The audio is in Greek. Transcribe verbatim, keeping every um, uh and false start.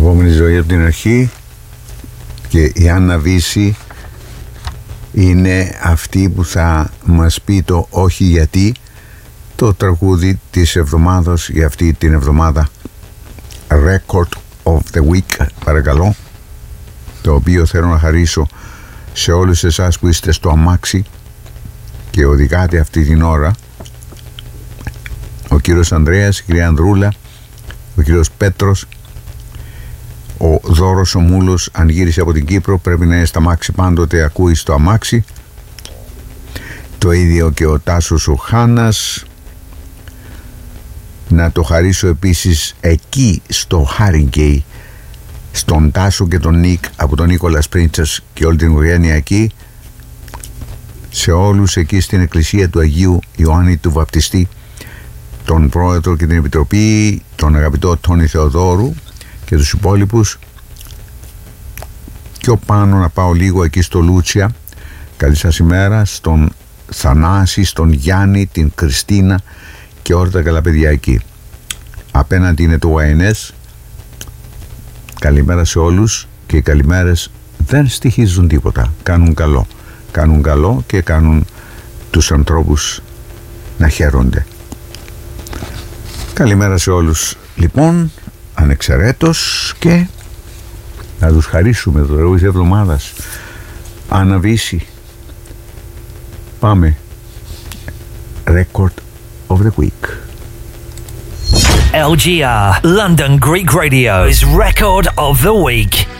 Επόμενη ζωή από την αρχή. Και η Άννα Βύση είναι αυτή που θα μας πει το όχι γιατί, το τραγούδι της εβδομάδας για αυτή την εβδομάδα, Record of the Week, παρακαλώ, το οποίο θέλω να χαρίσω σε όλους εσάς που είστε στο αμάξι και οδηγάτε αυτή την ώρα. Ο κύριος Ανδρέας, η κυρία Ανδρούλα, ο κύριος Πέτρος, ο Δώρος ο Μούλος, αν γύρισε από την Κύπρο πρέπει να είναι στα αμάξι πάντοτε, ακούει στο αμάξι. Το ίδιο και ο Τάσος ο Χάνας. Να το χαρίσω επίσης εκεί στο Χάριγκεϊ, στον Τάσο και τον Νίκ από τον Νίκολας Πρίντσας και όλη την οικογένεια εκεί, σε όλους εκεί στην εκκλησία του Αγίου Ιωάννη του Βαπτιστή, τον πρόεδρο και την επιτροπή, τον αγαπητό Τόνι Θεοδόρου και τους υπόλοιπους. Πιο πάνω να πάω λίγο εκεί στο Λούτσια, καλή σας ημέρα, στον Θανάση, στον Γιάννη, την Κριστίνα και όλα τα καλά παιδιά εκεί. Απέναντι είναι το γουάι εν ες. Καλημέρα σε όλους, και οι καλημέρες δεν στοιχίζουν τίποτα, κάνουν καλό κάνουν καλό και κάνουν τους ανθρώπους να χαίρονται. Καλημέρα σε όλους λοιπόν, ανεξαιρέτως, και να τους χαρίσουμε το ρεύμα της εβδομάδας. Άννα Βύση, πάμε. Record of the Week. L G R London Greek Radio's Record of the Week.